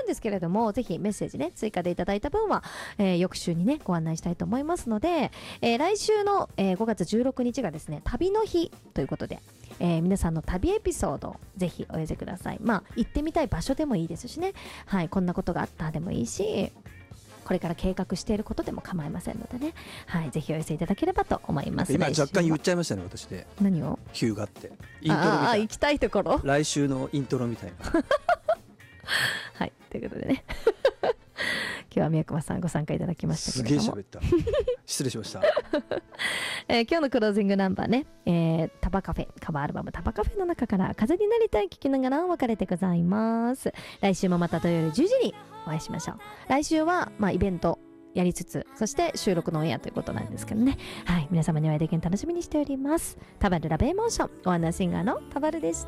ですけれども、ぜひメッセージね、追加でいただいた分は、翌週にね、ご案内したいと思いますので、来週の、5月16日がですね、旅の日ということで、皆さんの旅エピソードをぜひお寄せください。まあ、行ってみたい場所でもいいですしね。はい、こんなことがあったでもいいし、これから計画していることでも構いませんのでね。はい、ぜひお寄せいただければと思います。 今若干言っちゃいましたね、私で。 何を？ ヒューがって。イントロみたい。 行きたいところ？ 来週のイントロみたいな。 はい、ということでね。今日は宮熊さんご参加いただきましたけれども。 すげえ喋った。失礼しました。 今日のクロージングナンバーね、タバカフェ、カバーアルバムタバカフェの中から風になりたい聞きながらお別れでございます。来週もまた土曜日10時にお会いしましょう。来週は、イベントやりつつ、そして収録のオンエアということなんですけどね。はい、皆様にお会いできるの楽しみにしております。タバルラブエモーション、お花シンガーのタバルでした。